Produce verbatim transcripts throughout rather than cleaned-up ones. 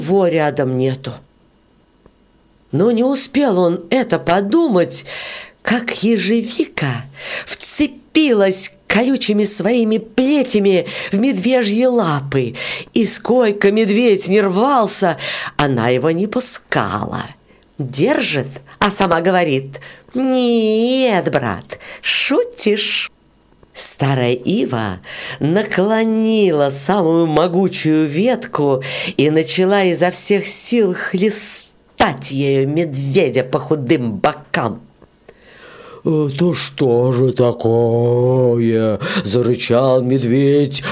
его рядом нету. Но не успел он это подумать, как ежевика вцепилась колючими своими плетями в медвежьи лапы, и сколько медведь не рвался, она его не пускала. Держит, а сама говорит: «Нет, брат, шутишь». Старая ива наклонила самую могучую ветку и начала изо всех сил хлестать ею медведя по худым бокам. «Это что же такое?» – зарычал медведь.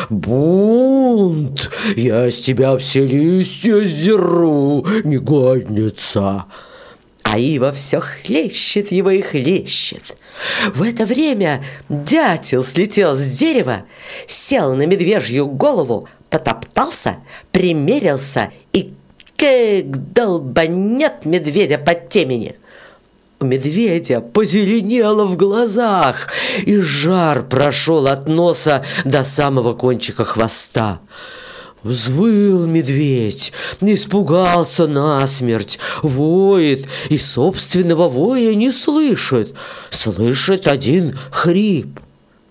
«Бунт! Я с тебя все листья сдеру, негодница!» А ива все хлещет его и хлещет. В это время дятел слетел с дерева, сел на медвежью голову, потоптался, примерился и как долбанет медведя по темени. У медведя позеленело в глазах, и жар прошел от носа до самого кончика хвоста. Взвыл медведь, испугался насмерть, воет и собственного воя не слышит, слышит один хрип.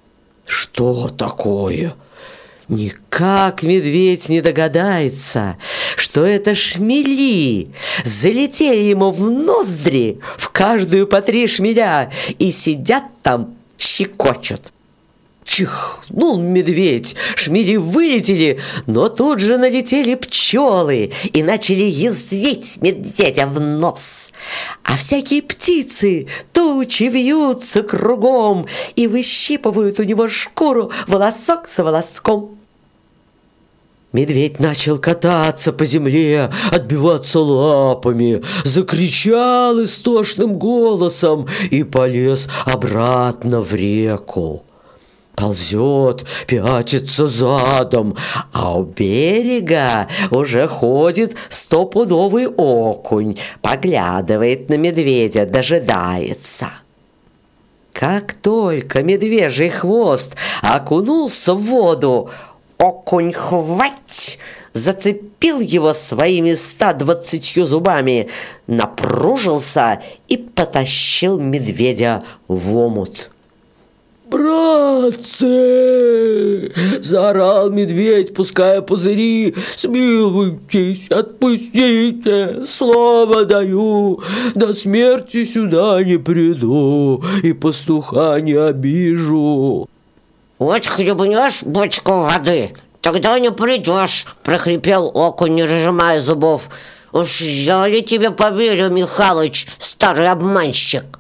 Что такое? Никак медведь не догадается, что это шмели залетели ему в ноздри, в каждую по три шмеля, и сидят там, щекочут. Чихнул медведь, шмели вылетели, но тут же налетели пчелы и начали язвить медведя в нос. А всякие птицы, тучи вьются кругом и выщипывают у него шкуру волосок за волоском. Медведь начал кататься по земле, отбиваться лапами, закричал истошным голосом и полез обратно в реку. Ползет, пятится задом, а у берега уже ходит стопудовый окунь, поглядывает на медведя, дожидается. Как только медвежий хвост окунулся в воду, окунь хвать зацепил его своими ста двадцатью зубами, напружился и потащил медведя в омут. «Братцы!» – заорал медведь, пуская пузыри. «Смилуйтесь, отпустите! Слово даю, до смерти сюда не приду и пастуха не обижу». «Вот хлебнешь бочку воды, тогда не придешь», – прохрипел окунь, не разжимая зубов. «Уж я ли тебе поверю, Михалыч, старый обманщик?»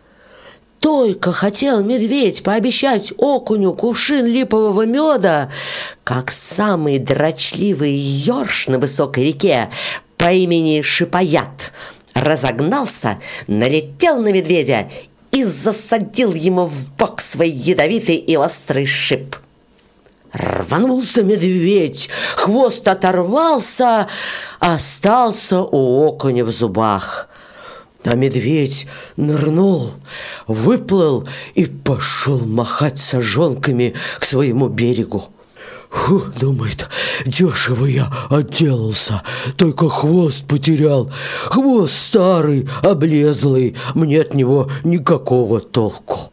Только хотел медведь пообещать окуню кувшин липового меда, как самый дрочливый ёрш на высокой реке по имени Шипоят разогнался, налетел на медведя и засадил ему в бок свой ядовитый и острый шип. Рванулся медведь, хвост оторвался, остался у окуня в зубах. А медведь нырнул, выплыл и пошел махать сажонками к своему берегу. Фу, думает, дешево я отделался, только хвост потерял. Хвост старый, облезлый, мне от него никакого толку.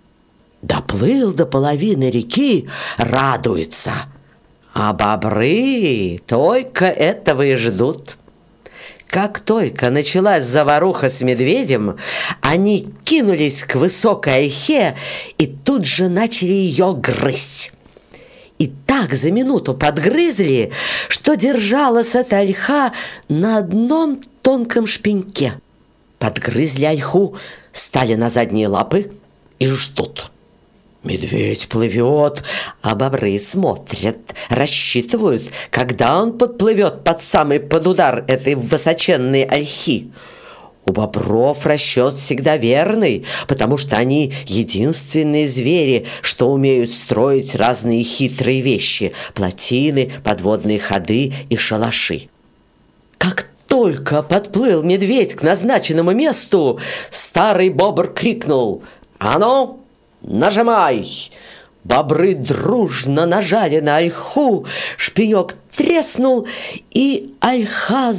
Доплыл до половины реки, радуется, а бобры только этого и ждут. Как только началась заваруха с медведем, они кинулись к высокой ольхе и тут же начали ее грызть. И так за минуту подгрызли, что держалась эта ольха на одном тонком шпеньке. Подгрызли ольху, стали на задние лапы и ждут. Медведь плывет, а бобры смотрят, рассчитывают, когда он подплывет под самый под удар этой высоченной ольхи. У бобров расчет всегда верный, потому что они единственные звери, что умеют строить разные хитрые вещи – плотины, подводные ходы и шалаши. Как только подплыл медведь к назначенному месту, старый бобр крикнул: «А ну, нажимай!» Бобры дружно нажали на ольху, шпинек треснул, и ольха